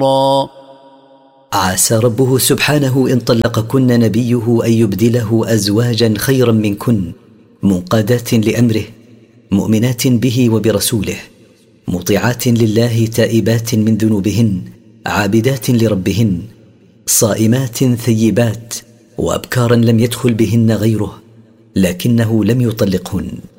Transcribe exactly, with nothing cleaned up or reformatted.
عسى ربه سبحانه إن طلقكن نبيه أن يبدله أزواجا خيرا منكن، منقادات لأمره، مؤمنات به وبرسوله، مطيعات لله، تائبات من ذنوبهن، عابدات لربهن، صائمات ثيبات، وأبكارا لم يدخل بهن غيره لكنه لم يطلقهن.